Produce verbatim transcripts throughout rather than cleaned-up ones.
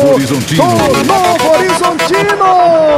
Novo Horizontino. Do Novo Horizontino.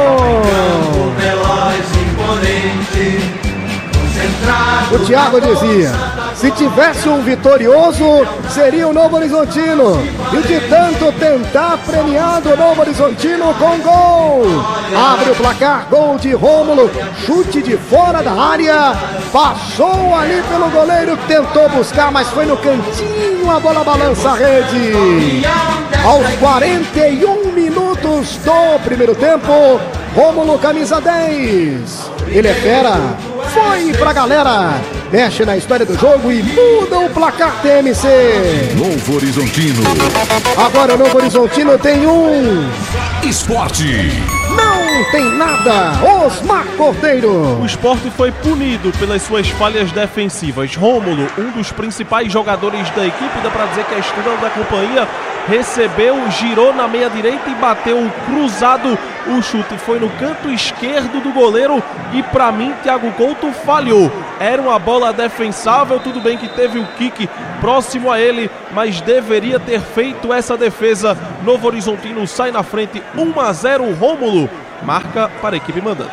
O Thiago dizia: se tivesse um vitorioso, seria o Novo Horizontino. E de tanto tentar, premiado o Novo Horizontino com gol. Abre o placar, gol de Rômulo, chute de fora da área. Passou ali pelo goleiro, tentou buscar, mas foi no cantinho, a bola balança a rede. Aos quarenta e um minutos do primeiro tempo, Rômulo, camisa dez. Ele é fera, foi pra galera, mexe na história do jogo e muda o placar T M C. Novo Horizontino. Agora o Novo Horizontino tem um Esporte. Não tem nada, Osmar Cordeiro. O Sport foi punido pelas suas falhas defensivas. Rômulo, um dos principais jogadores da equipe, dá pra dizer que é a estrela da companhia, recebeu, girou na meia direita e bateu cruzado. O chute foi no canto esquerdo do goleiro e pra mim Thiago Couto falhou. Era uma bola defensável, tudo bem que teve o kick próximo a ele, mas deveria ter feito essa defesa. Novo Horizontino sai na frente, um a zero. Rômulo marca para a equipe mandante.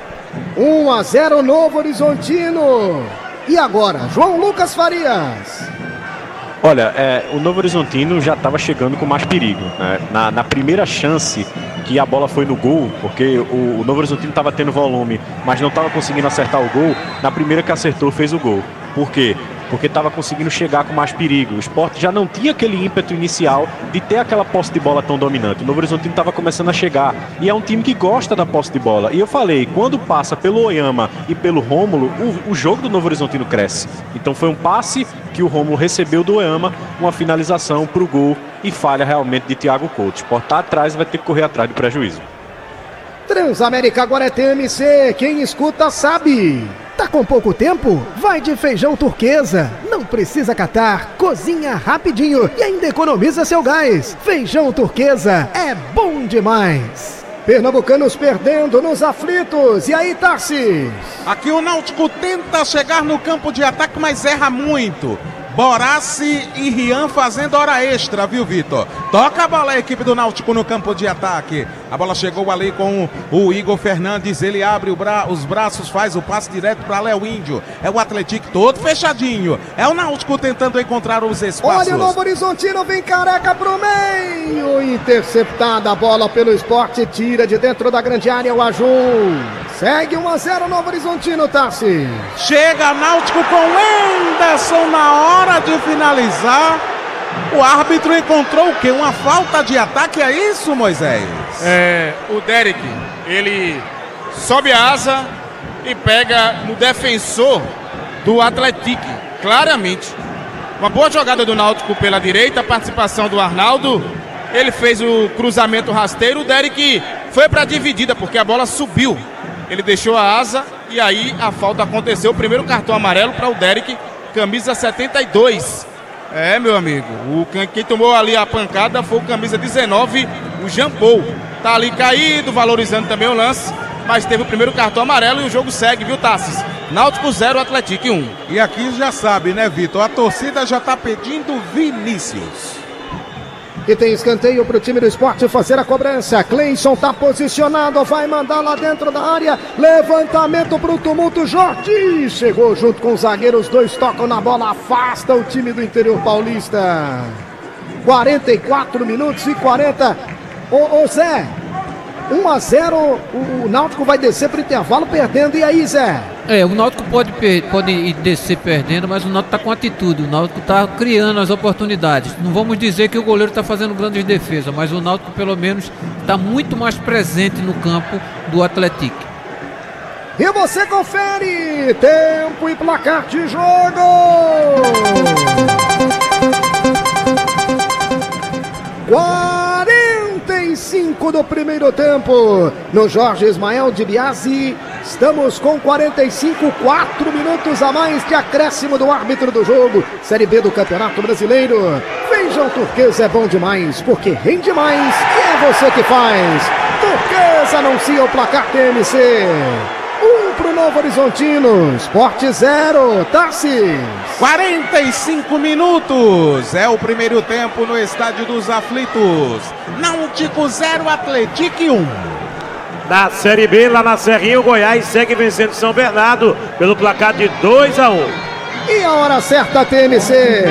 um a zero Novo Horizontino. E agora, João Lucas Farias. Olha, é, o Novo Horizontino já estava chegando com mais perigo, né? Na, na primeira chance que a bola foi no gol, porque o, o Novo Horizontino estava tendo volume, mas não estava conseguindo acertar o gol. Na primeira que acertou, fez o gol. Por quê? Porque estava conseguindo chegar com mais perigo. O Sport já não tinha aquele ímpeto inicial de ter aquela posse de bola tão dominante. O Novo Horizontino estava começando a chegar. E é um time que gosta da posse de bola. E eu falei, quando passa pelo Oyama e pelo Rômulo, o, o jogo do Novo Horizontino cresce. Então foi um passe que o Rômulo recebeu do Oyama, uma finalização para o gol e falha realmente de Thiago Couto. O Sport está atrás e vai ter que correr atrás do prejuízo. Transamérica agora é T M C. Quem escuta sabe. Tá com pouco tempo? Vai de Feijão Turquesa. Não precisa catar, cozinha rapidinho e ainda economiza seu gás. Feijão Turquesa é bom demais. Pernambucanos perdendo nos aflitos. E aí, Tarsis? Aqui o Náutico tenta chegar no campo de ataque, mas erra muito. Borassi e Rian fazendo hora extra, viu, Vitor? Toca a bola a equipe do Náutico no campo de ataque. A bola chegou ali com o Igor Fernandes. Ele abre o bra- os braços, faz o passe direto para Léo Índio. É o Atlético todo fechadinho. É o Náutico tentando encontrar os espaços. Olha o Novo Horizontino, vem Careca pro meio. Interceptada a bola pelo Sport. Tira de dentro da grande área o Ajun. Segue um a zero Novo Horizontino, Tassi. Chega Náutico com Anderson na hora de finalizar. O árbitro encontrou o quê? Uma falta de ataque, é isso, Moisés? É, o Derek, ele sobe a asa e pega no defensor do Atlético, claramente. Uma boa jogada do Náutico pela direita, a participação do Arnaldo. Ele fez o cruzamento rasteiro, o Derek foi para a dividida, porque a bola subiu. Ele deixou a asa e aí a falta aconteceu. O primeiro cartão amarelo para o Derek, camisa setenta e dois. É, meu amigo, o, quem tomou ali a pancada foi o camisa dezenove, o Jean Paul. Tá ali caído, valorizando também o lance, mas teve o primeiro cartão amarelo e o jogo segue, viu, Tassis? Náutico zero, Atlético um. E aqui já sabe, né, Vitor? A torcida já tá pedindo Vinícius. E tem escanteio pro time do Sport fazer a cobrança. Cleison tá posicionado, vai mandar lá dentro da área. Levantamento pro tumulto. Jordi chegou junto com os zagueiros. Dois tocam na bola, afasta o time do interior paulista. quarenta e quatro minutos e quarenta. Ô, ô Zé, um a zero. O, o Náutico vai descer pro intervalo perdendo. E aí, Zé? É, o Náutico pode, pode descer perdendo, mas o Náutico está com atitude, o Náutico está criando as oportunidades. Não vamos dizer que o goleiro está fazendo grandes defesas, mas o Náutico pelo menos está muito mais presente no campo do Atlético. E você confere tempo e placar de jogo. quarenta e cinco do primeiro tempo no Jorge Ismael de Biasi. Estamos com quarenta e cinco, quatro minutos a mais de acréscimo do árbitro do jogo. Série B do Campeonato Brasileiro. Feijão Turquesa é bom demais, porque rende mais e é você que faz. Turquesa anuncia o placar T M C. Um pro Novo Horizontino. Sport zero, Tarsis. quarenta e cinco minutos. É o primeiro tempo no Estádio dos Aflitos. Náutico zero, Atlético um. Na Série B, lá na Serrinha, o Goiás segue vencendo São Bernardo pelo placar de dois a um. E a hora certa, T M C.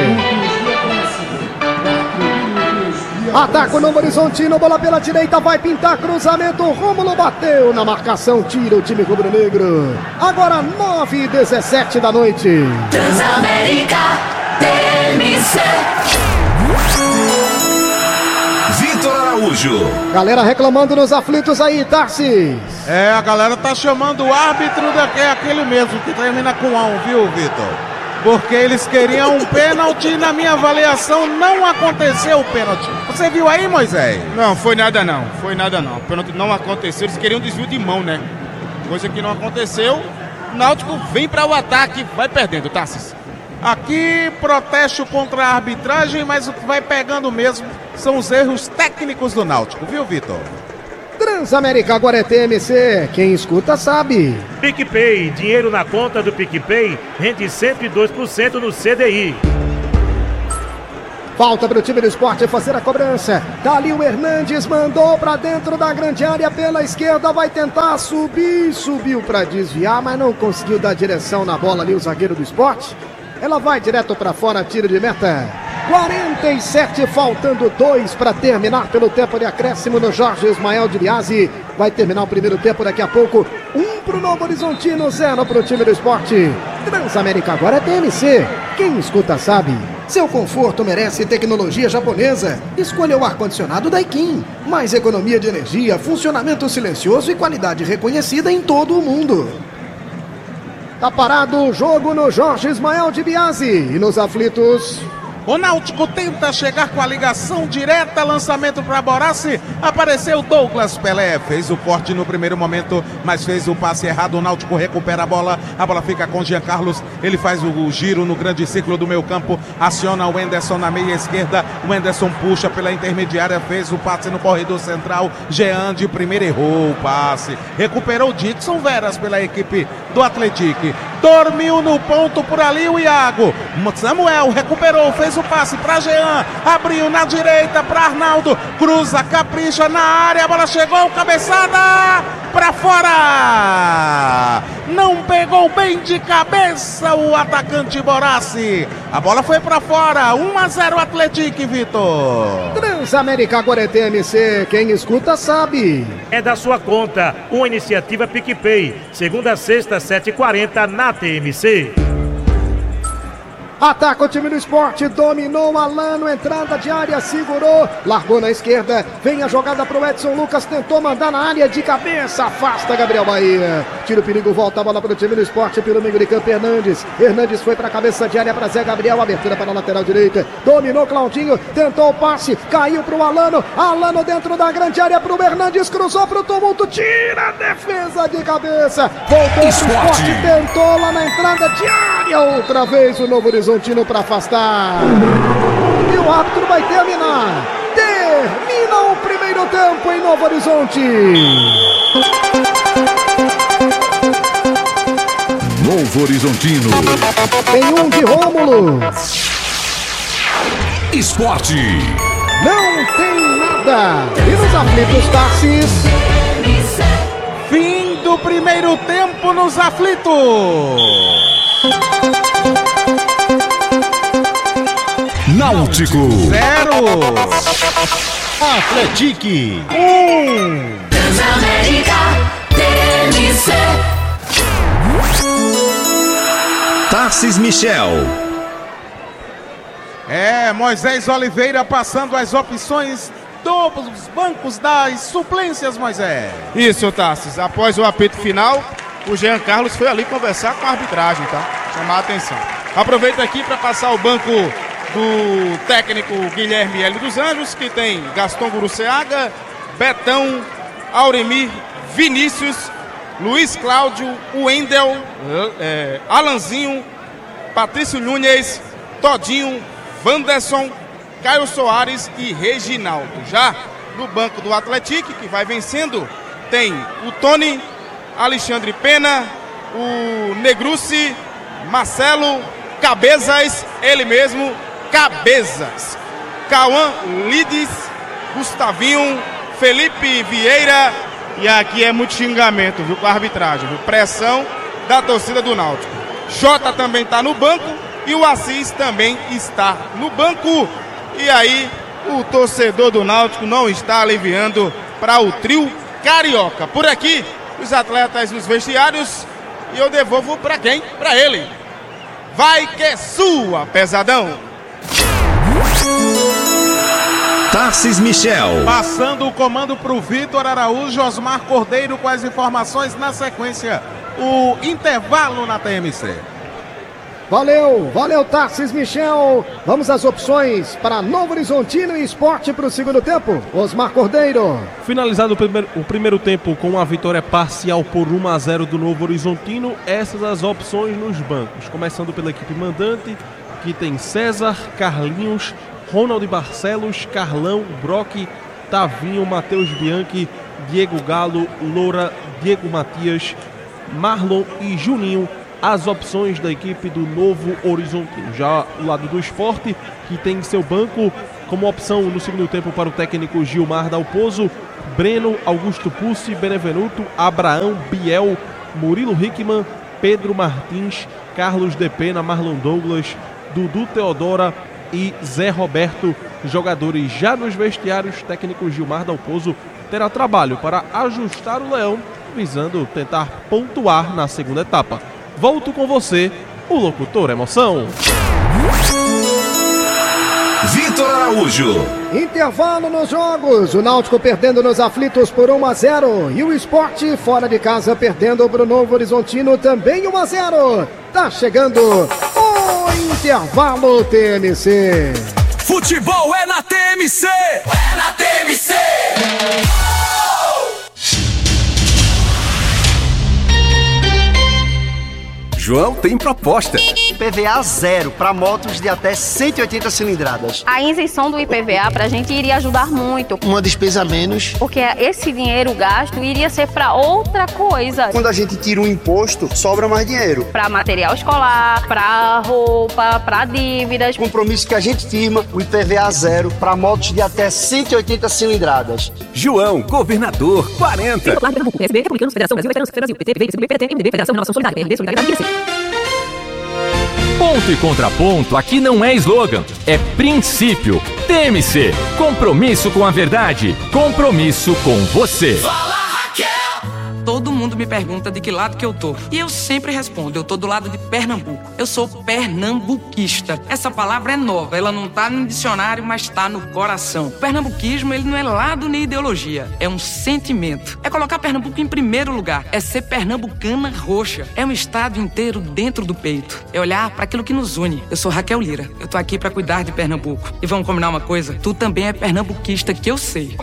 Ataca o Novo Horizontino, bola pela direita, vai pintar cruzamento, Rômulo bateu na marcação, tira o time rubro-negro. Agora nove e dezessete da noite. Transamérica T M C. Vitor Araújo. Galera reclamando nos aflitos aí, Tarsis. É, a galera tá chamando o árbitro daqui, é aquele mesmo que termina com A um, viu, Vitor? Porque eles queriam um pênalti e na minha avaliação não aconteceu o pênalti. Você viu aí, Moisés? Não, foi nada não, foi nada não. O pênalti não aconteceu, eles queriam um desvio de mão, né? Coisa que não aconteceu. O Náutico vem para o ataque, vai perdendo, Tarsis. Aqui protesto contra a arbitragem, mas o que vai pegando mesmo são os erros técnicos do Náutico, viu, Vitor? Transamérica agora é T M C, quem escuta sabe. PicPay, dinheiro na conta do PicPay rende cento e dois por cento no C D I. Falta para o time do Sport fazer a cobrança. Dali o Hernandes mandou para dentro da grande área pela esquerda, vai tentar subir, subiu para desviar, mas não conseguiu dar direção na bola ali o zagueiro do Sport. Ela vai direto para fora, tiro de meta. quarenta e sete, faltando dois para terminar pelo tempo de acréscimo no Jorge Ismael de Biasi. Vai terminar o primeiro tempo daqui a pouco. Um para o Novo Horizontino, zero para o time do Esporte. Transamérica agora é T M C. Quem escuta sabe. Seu conforto merece tecnologia japonesa. Escolha o ar-condicionado Daikin. Mais economia de energia, funcionamento silencioso e qualidade reconhecida em todo o mundo. Tá parado o jogo no Jorge Ismael de Biasi. E nos aflitos... O Náutico tenta chegar com a ligação direta, lançamento para Borassi, apareceu Douglas Pelé, fez o corte no primeiro momento, mas fez o passe errado, o Náutico recupera a bola, a bola fica com Jean Carlos, ele faz o giro no grande círculo do meio campo, aciona o Wenderson na meia esquerda, o Wenderson puxa pela intermediária, fez o passe no corredor central, Jean de primeira errou o passe, recuperou o Dixon Veras pela equipe do Atlético, dormiu no ponto por ali o Iago, Samuel recuperou, fez o passe para Jean, abriu na direita para Arnaldo, cruza, capricha na área, a bola chegou, cabeçada para fora, não pegou bem de cabeça o atacante Borassi, a bola foi para fora, um a zero Atlético, Vitor. Transamérica agora é T M C, quem escuta sabe. É da sua conta, uma iniciativa PicPay, segunda a sexta, sete e quarenta na T M C. Ataca o time do Esporte, dominou Alano, entrada de área, segurou, largou na esquerda, vem a jogada pro Edson Lucas, tentou mandar na área de cabeça, afasta Gabriel Bahia, tira o perigo, volta a bola pro time do Esporte, pelo meio de campo Hernandes, Hernandes foi pra cabeça de área pra Zé Gabriel, abertura para a lateral direita, dominou Claudinho, tentou o passe, caiu pro Alano, Alano dentro da grande área pro Hernandes, cruzou pro tumulto, tira a defesa de cabeça, voltou pro Esporte, tentou lá na entrada de área, outra vez o Novo Horizonte para afastar. E o árbitro vai terminar. Termina o primeiro tempo em Novo Horizonte. Novo Horizontino. Tem um de Rômulo. Esporte. Não tem nada. E nos aflitos, Tarsis. Fim do primeiro tempo nos aflitos. Náutico zero, Atlético um. Transamérica T M C. Tarsis Michel. É, Moisés Oliveira passando as opções dos bancos das suplências, Moisés. Isso, Tarsis. Após o apito final, o Jean Carlos foi ali conversar com a arbitragem, tá? Chamar a atenção. Aproveito aqui para passar o banco do técnico Guilherme Hélio dos Anjos, que tem Gaston Guruceaga, Betão, Auremir, Vinícius, Luiz Cláudio, Wendel, é, Alanzinho, Patrício Nunes, Todinho, Wanderson, Caio Soares e Reginaldo. Já no banco do Atlético, que vai vencendo, tem o Tony, Alexandre Pena, o Negrucci, Marcelo, Cabezas, ele mesmo, Cabezas, Cauã Lides, Gustavinho, Felipe Vieira. E aqui é muito xingamento, viu, com a arbitragem, viu? Pressão da torcida do Náutico. Jota também está no banco e o Assis também está no banco. E aí o torcedor do Náutico não está aliviando para o trio carioca. Por aqui, os atletas nos vestiários. E eu devolvo para quem? Para ele. Vai que é sua, pesadão. Tarcis Michel. Passando o comando para o Vitor Araújo, Osmar Cordeiro com as informações na sequência. O intervalo na T M C. Valeu, valeu Tarcis Michel. Vamos às opções para Novo Horizontino e Esporte para o segundo tempo. Osmar Cordeiro. Finalizado o primeiro, o primeiro tempo com a vitória parcial por um a zero do Novo Horizontino, essas as opções nos bancos. Começando pela equipe mandante, que tem César, Carlinhos, Ronald Barcelos, Carlão, Brock, Tavinho, Matheus Bianchi, Diego Galo, Loura, Diego Matias, Marlon e Juninho, as opções da equipe do Novo Horizontino. Já o lado do Esporte, que tem seu banco como opção no segundo tempo para o técnico Gilmar Dalpozo, Breno, Augusto Pussi, Benevenuto, Abraão, Biel, Murilo Hickman, Pedro Martins, Carlos De Pena, Marlon Douglas, Dudu Teodora e Zé Roberto, jogadores já nos vestiários. Técnico Gilmar Dalpozo terá trabalho para ajustar o Leão, visando tentar pontuar na segunda etapa. Volto com você, o locutor Emoção. Vitor Araújo. Intervalo nos jogos. O Náutico perdendo nos aflitos por um a zero. E o Esporte fora de casa perdendo para o Novo Horizontino também um a zero. Tá chegando o intervalo T M C. Futebol é na T M C. É na T M C. João tem proposta. I P V A zero para motos de até cento e oitenta cilindradas. A isenção do I P V A para a gente iria ajudar muito. Uma despesa a menos. Porque esse dinheiro gasto iria ser para outra coisa. Quando a gente tira um imposto, sobra mais dinheiro. Para material escolar, para roupa, para dívidas. Compromisso que a gente firma, o I P V A zero para motos de até cento e oitenta cilindradas. João, governador, quarenta. Ponto e contraponto aqui não é slogan, é princípio. T M C, compromisso com a verdade, compromisso com você. Todo mundo me pergunta de que lado que eu tô. E eu sempre respondo, eu tô do lado de Pernambuco. Eu sou pernambuquista. Essa palavra é nova, ela não tá no dicionário, mas tá no coração. O pernambuquismo, ele não é lado nem ideologia, é um sentimento. É colocar Pernambuco em primeiro lugar, é ser pernambucana roxa. É um estado inteiro dentro do peito. É olhar para aquilo que nos une. Eu sou Raquel Lira, eu tô aqui pra cuidar de Pernambuco. E vamos combinar uma coisa? Tu também é pernambuquista, que eu sei.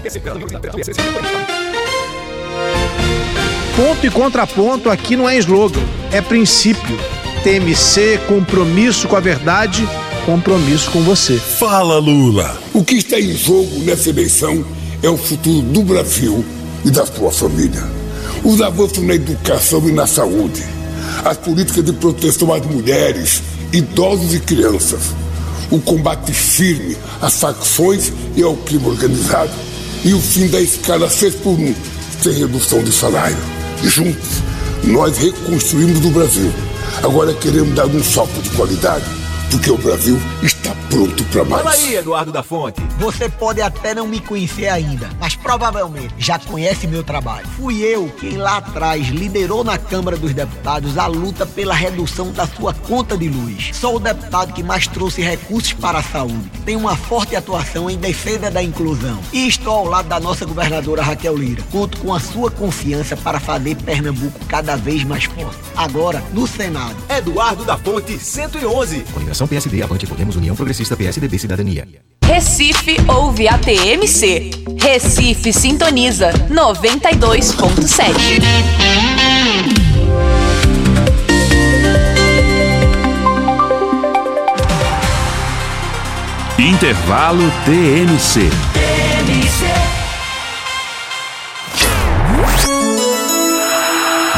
Ponto e contraponto aqui não é slogan, é princípio. T M C, compromisso com a verdade, compromisso com você. Fala, Lula! O que está em jogo nessa eleição é o futuro do Brasil e da sua família. Os avanços na educação e na saúde, as políticas de proteção às mulheres, idosos e crianças, o combate firme às facções e ao crime organizado e o fim da escala seis por um, sem redução de salário. Juntos, nós reconstruímos o Brasil. Agora queremos dar um salto de qualidade, porque o Brasil está pronto para mais. Fala aí, Eduardo da Fonte. Você pode até não me conhecer ainda, mas provavelmente já conhece meu trabalho. Fui eu quem lá atrás liderou na Câmara dos Deputados a luta pela redução da sua conta de luz. Sou o deputado que mais trouxe recursos para a saúde. Tenho uma forte atuação em defesa da inclusão. E estou ao lado da nossa governadora Raquel Lira. Conto com a sua confiança para fazer Pernambuco cada vez mais forte. Agora, no Senado. Eduardo da Fonte, cento e onze. Coligação P S D, Avante, Podemos, União Progressista, P S D B, Cidadania. Recife ouve a T M C. Recife sintoniza noventa e dois ponto sete. Intervalo T M C.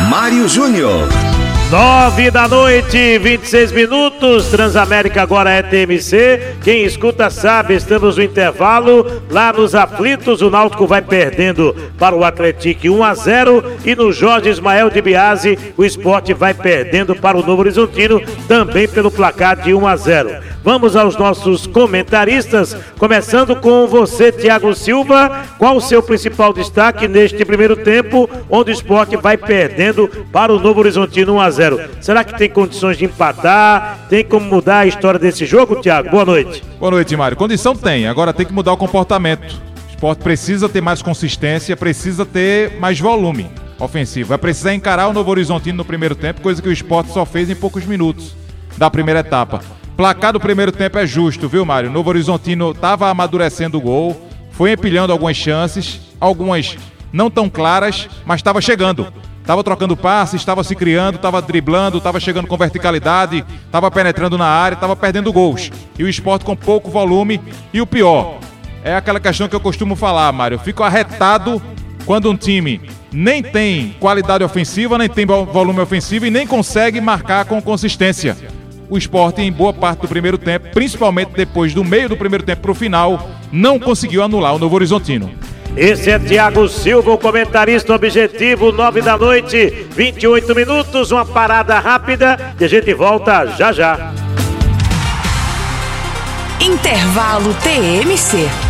Mário Júnior. Nove da noite, vinte e seis minutos, Transamérica agora é T M C, quem escuta sabe, estamos no intervalo, lá nos aflitos, o Náutico vai perdendo para o Atlético um a zero e no Jorge Ismael de Biase, o Sport vai perdendo para o Novo Horizontino, também pelo placar de um a zero. Vamos aos nossos comentaristas, começando com você, Thiago Silva, qual o seu principal destaque neste primeiro tempo, onde o Sport vai perdendo para o Novo Horizontino um a zero? Será que tem condições de empatar? Tem como mudar a história desse jogo, Thiago? Boa noite. Boa noite, Mário. Condição tem, agora tem que mudar o comportamento. O Sport precisa ter mais consistência, precisa ter mais volume ofensivo. Vai precisar encarar o Novo Horizontino no primeiro tempo, coisa que o Sport só fez em poucos minutos da primeira etapa. Placar do primeiro tempo é justo, viu, Mário? O Novo Horizontino estava amadurecendo o gol, foi empilhando algumas chances, algumas não tão claras, mas estava chegando. Estava trocando passes, estava se criando, estava driblando, estava chegando com verticalidade, estava penetrando na área, estava perdendo gols. E o Sport com pouco volume. E o pior, é aquela questão que eu costumo falar, Mário. Eu fico arretado quando um time nem tem qualidade ofensiva, nem tem volume ofensivo e nem consegue marcar com consistência. O Sport, em boa parte do primeiro tempo, principalmente depois do meio do primeiro tempo para o final, não conseguiu anular o Novo Horizontino. Esse é Thiago Silva, o comentarista objetivo, nove da noite, vinte e oito minutos, uma parada rápida e a gente volta já já. Intervalo T M C.